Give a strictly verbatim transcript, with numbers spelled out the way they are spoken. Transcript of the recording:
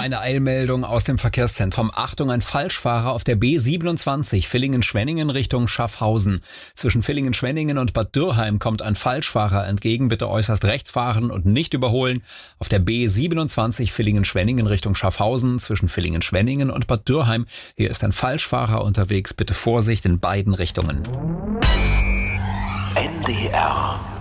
Eine Eilmeldung aus dem Verkehrszentrum. Achtung, ein Falschfahrer auf der B siebenundzwanzig Villingen-Schwenningen Richtung Schaffhausen. Zwischen Villingen-Schwenningen und Bad Dürrheim kommt ein Falschfahrer entgegen. Bitte äußerst rechts fahren und nicht überholen. Auf der B siebenundzwanzig Villingen-Schwenningen Richtung Schaffhausen zwischen Villingen-Schwenningen und Bad Dürrheim. Hier ist ein Falschfahrer unterwegs. Bitte Vorsicht in beiden Richtungen. N D R